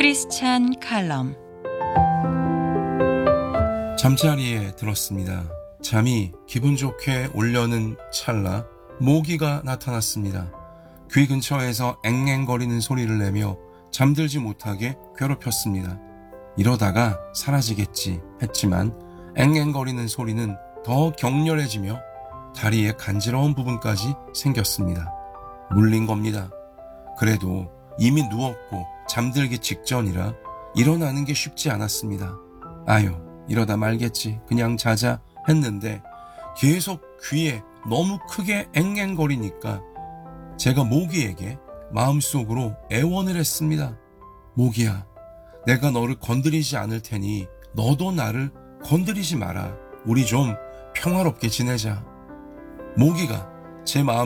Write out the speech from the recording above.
크리스찬 칼럼. 잠자리에 들었습니다. 잠이 기분 좋게 올려는 찰나 모기가 나타났습니다. 귀 근처에서 앵앵거리는 소리를 내며 잠들지 못하게 괴롭혔습니다. 이러다가 사라지겠지 했지만 앵앵거리는 소리는 더 격렬해지며 다리에 간지러운 부분까지 생겼습니다. 물린 겁니다. 그래도 이미 누웠고 잠들기 직전이라 일어나는 게 쉽지 않았습니다. 아유, 이러다 말겠지. 그냥 자자 했는데 계속 귀에 너무 크게 앵앵거리니까 제가 모기에게 마음속으로 애원을 했습니다. 모기야, 내가 너를 건드리지 않을 테니 너도 나를 건드리지 마라. 우리 좀 평화롭게 지내자. 모기가 제 마음